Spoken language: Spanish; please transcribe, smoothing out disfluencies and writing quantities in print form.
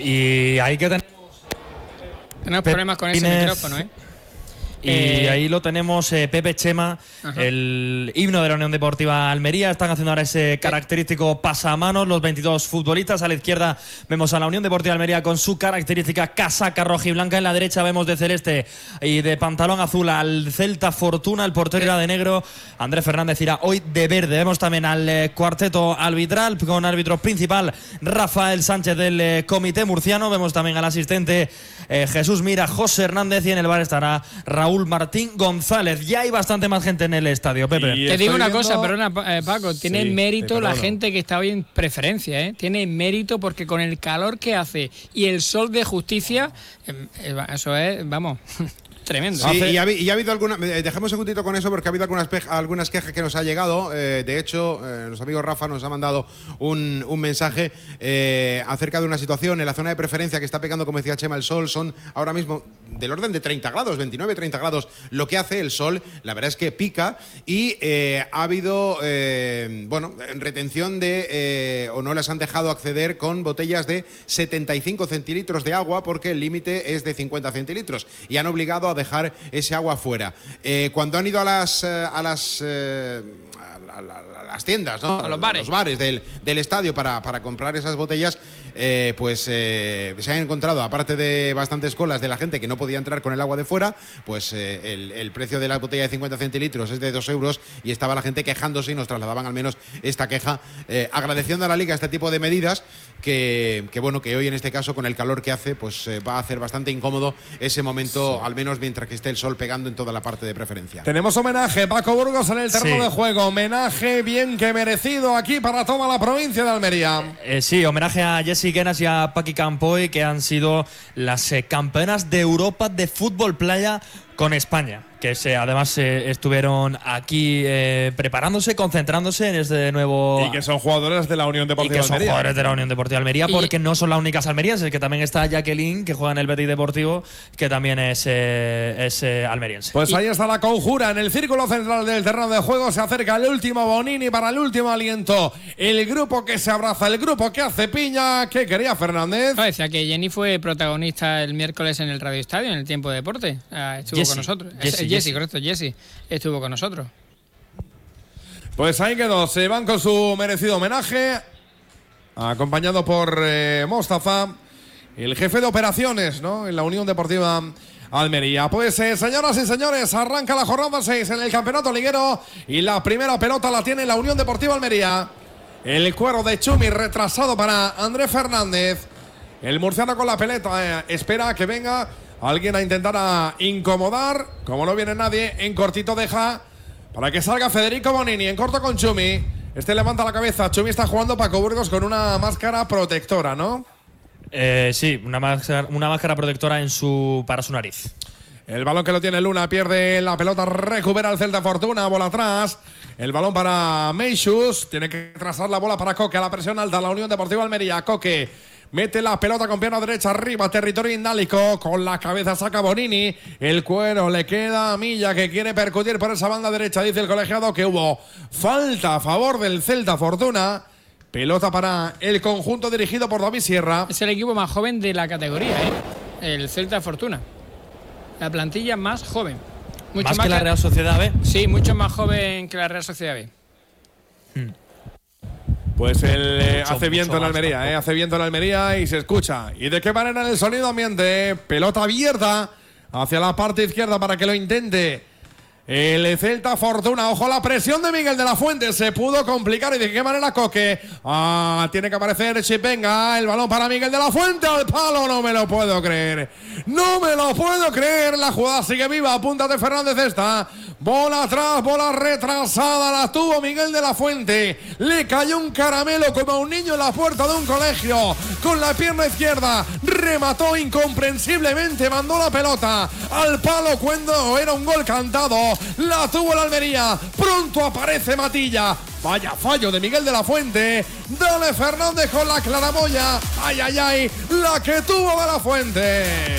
Y ahí que tenemos problemas con ese micrófono, ¿eh? Y ahí lo tenemos, Pepe Chema, el himno de la Unión Deportiva Almería. Están haciendo ahora ese característico pasamanos los 22 futbolistas. A la izquierda vemos a la Unión Deportiva Almería con su característica casaca roja y blanca. En la derecha vemos de celeste y de pantalón azul al Celta Fortuna. El portero era de negro. Andrés Fernández irá hoy de verde. Vemos también al cuarteto arbitral con árbitro principal Rafael Sánchez del comité murciano. Vemos también al asistente Jesús Mira, José Hernández, y en el bar estará Raúl Martín González. Ya hay bastante más gente en el estadio, Pepe. Te digo una cosa, perdona, Paco, tiene mérito la gente que está hoy en preferencia, ¿eh? Tiene mérito porque con el calor que hace y el sol de justicia, eso es, vamos, tremendo. Sí, y ha habido alguna. Dejemos un segundito con eso porque ha habido algunas quejas que nos ha llegado. De hecho, los amigos Rafa nos ha mandado un mensaje acerca de una situación en la zona de preferencia que está pegando, como decía Chema, el sol. Son ahora mismo del orden de 30 grados, 29, 30 grados. Lo que hace el sol, la verdad es que pica y ha habido, retención de, o no les han dejado acceder con botellas de 75 centilitros de agua porque el límite es de 50 centilitros y han obligado a dejar ese agua fuera. Cuando han ido a las tiendas, ¿no? A los bares. Los bares del estadio para comprar esas botellas, se han encontrado, aparte de bastantes colas de la gente que no podía entrar con el agua de fuera, pues el precio de la botella de 50 centilitros es de 2 euros y estaba la gente quejándose y nos trasladaban al menos esta queja, agradeciendo a la Liga este tipo de medidas que hoy en este caso con el calor que hace pues va a hacer bastante incómodo ese momento, al menos mientras que esté el sol pegando en toda la parte de preferencia. Tenemos homenaje, Paco Burgos, en el terreno de juego, homenaje bien que merecido aquí para toda la provincia de Almería. Sí, homenaje a Jessie Guenas y a Paqui Campoy, que han sido las campeonas de Europa de fútbol playa con España, que además estuvieron aquí preparándose, concentrándose en este nuevo... Y que son jugadoras de la Unión Deportiva Almería. Y que son jugadores de la Unión Deportiva Almería, porque no son las únicas almerienses, que también está Jacqueline, que juega en el Betis Deportivo, que también es almeriense. Pues ahí está la conjura, en el círculo central del terreno de juego se acerca el último Bonini para el último aliento. El grupo que se abraza, el grupo que hace piña. ¿Qué quería Fernández? Decía que Jenny fue protagonista el miércoles en el Radio Estadio, en el Tiempo de Deporte. Estuvo con nosotros. Jessie, correcto, Jessie estuvo con nosotros. Pues ahí quedó, se van con su merecido homenaje, acompañado por Mostafa, el jefe de operaciones, ¿no?, en la Unión Deportiva Almería. Pues señoras y señores, arranca la jornada 6 en el campeonato liguero y la primera pelota la tiene la Unión Deportiva Almería. El cuero de Chumi retrasado para Andrés Fernández. El murciano con la pelota espera a que venga alguien a intentar incomodar. Como no viene nadie, en cortito deja para que salga Federico Bonini. En corto con Chumi. Este levanta la cabeza. Chumi está jugando Paco Burgos con una máscara protectora, ¿no? Sí, una máscara protectora para su nariz. El balón que lo tiene Luna, pierde la pelota, recupera el Celta Fortuna, bola atrás. El balón para Meixus, tiene que trazar la bola para Coque, a la presión alta, la Unión Deportiva Almería. Coque mete la pelota con pierna derecha arriba, territorio indálico, con la cabeza saca Bonini. El cuero le queda a Milla, que quiere percutir por esa banda derecha. Dice el colegiado que hubo falta a favor del Celta Fortuna. Pelota para el conjunto dirigido por David Sierra. Es el equipo más joven de la categoría, el Celta Fortuna. La plantilla más joven. Mucho más que la Real Sociedad B. Sí, mucho más joven que la Real Sociedad B. Pues hace viento en Almería, hace viento en Almería y se escucha. ¿Y de qué manera en el sonido ambiente? Pelota abierta hacia la parte izquierda para que lo intente el Celta Fortuna. Ojo, la presión de Miguel de la Fuente. Se pudo complicar. ¿Y de qué manera Coque? Tiene que aparecer Chipenga. El balón para Miguel de la Fuente. Al palo. No me lo puedo creer. No me lo puedo creer. La jugada sigue viva. Apúntate Fernández esta. Bola atrás, bola retrasada. La tuvo Miguel de la Fuente. Le cayó un caramelo como a un niño en la puerta de un colegio. Con la pierna izquierda. Remató incomprensiblemente. Mandó la pelota al palo cuando era un gol cantado. La tuvo la Almería. Pronto aparece Matilla. Vaya fallo de Miguel de la Fuente. Dale Fernández con la claraboya. Ay, ay, ay. La que tuvo de la Fuente.